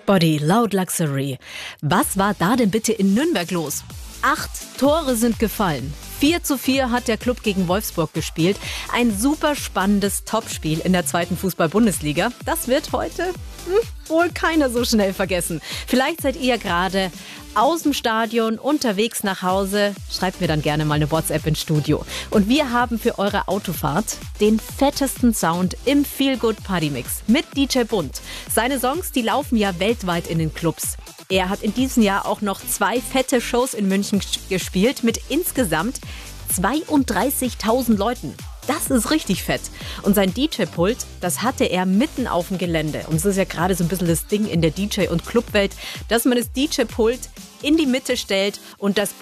Body, Loud Luxury. Was war da denn bitte in Nürnberg los? 8 Tore sind gefallen. 4:4 hat der Club gegen Wolfsburg gespielt. Ein super spannendes Topspiel in der 2. Fußball-Bundesliga. Das wird heute wohl keiner so schnell vergessen. Vielleicht seid ihr gerade aus dem Stadion unterwegs nach Hause. Schreibt mir dann gerne mal eine WhatsApp ins Studio. Und wir haben für eure Autofahrt den fettesten Sound im Feel-Good Party Mix mit DJ Bunt. Seine Songs, die laufen ja weltweit in den Clubs. Er hat in diesem Jahr auch noch 2 fette Shows in München gespielt mit insgesamt 32.000 Leuten. Das ist richtig fett. Und sein DJ-Pult, das hatte er mitten auf dem Gelände. Und das ist ja gerade so ein bisschen das Ding in der DJ- und Clubwelt, dass man das DJ-Pult in die Mitte stellt und das